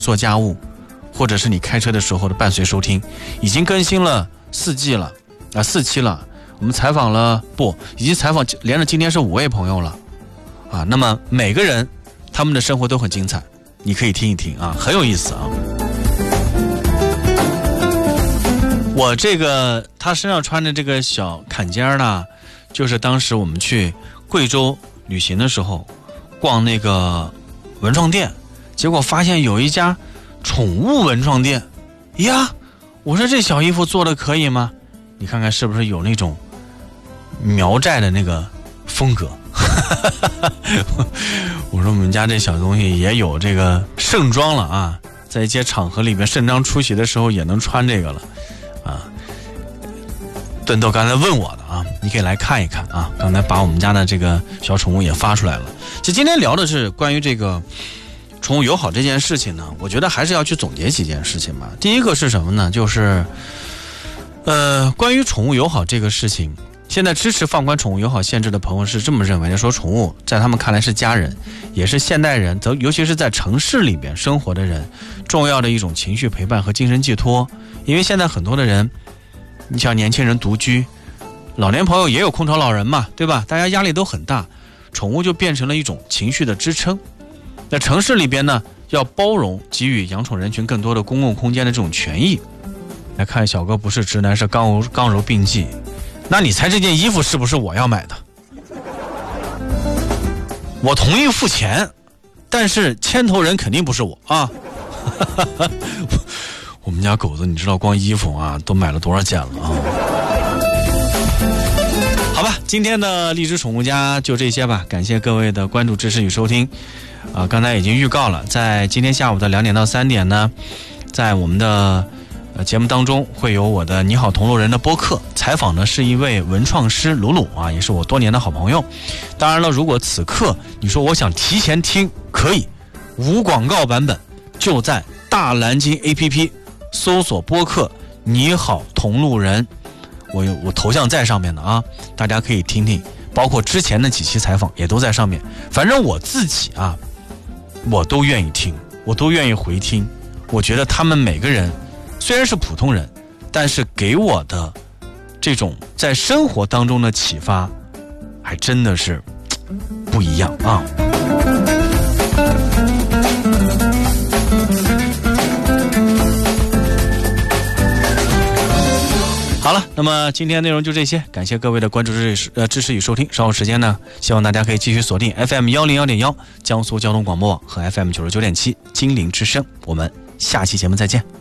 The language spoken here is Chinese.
做家务，或者是你开车的时候的伴随收听，已经更新了4期了。我们采访了已经采访连着今天是5位朋友了啊。那么每个人他们的生活都很精彩，你可以听一听啊，很有意思啊。我他身上穿的这个小坎肩呢，就是当时我们去贵州旅行的时候逛那个文创店，结果发现有一家宠物文创店呀，我说这小衣服做的可以吗？你看看是不是有那种苗寨的那个风格我说我们家这小东西也有这个盛装了啊，在一些场合里面盛装出席的时候也能穿这个了啊。盾豆刚才问我的啊，你可以来看一看啊，刚才把我们家的这个小宠物也发出来了。就今天聊的是关于这个宠物友好这件事情呢，我觉得还是要去总结几件事情吧。第一个是什么呢？就是关于宠物友好这个事情，现在支持放宽宠物友好限制的朋友是这么认为的，说宠物在他们看来是家人，也是现代人，尤其是在城市里边生活的人重要的一种情绪陪伴和精神寄托。因为现在很多的人，你像年轻人独居，老年朋友也有空巢老人嘛，对吧？大家压力都很大，宠物就变成了一种情绪的支撑。在城市里边呢，要包容给予养宠人群更多的公共空间的这种权益。来看小哥不是直男，是刚柔并济。那你猜这件衣服是不是我要买的？我同意付钱，但是牵头人肯定不是我啊。我们家狗子你知道光衣服啊都买了多少件了啊。好吧，今天的荔枝宠物家就这些吧，感谢各位的关注支持与收听刚才已经预告了，在今天下午的2点到3点呢，在我们的节目当中会有我的你好同路人的播客，采访的是一位文创师鲁鲁啊，也是我多年的好朋友。当然了，如果此刻你说我想提前听，可以无广告版本，就在大蓝鲸 APP 搜索播客你好同路人，我头像在上面的啊，大家可以听听，包括之前的几期采访也都在上面。反正我自己啊，我都愿意听，我都愿意回听。我觉得他们每个人虽然是普通人，但是给我的这种在生活当中的启发还真的是不一样啊。好了，那么今天内容就这些，感谢各位的关注支持与收听。稍后时间呢，希望大家可以继续锁定 FM101.1江苏交通广播网和 FM99.7金陵之声，我们下期节目再见。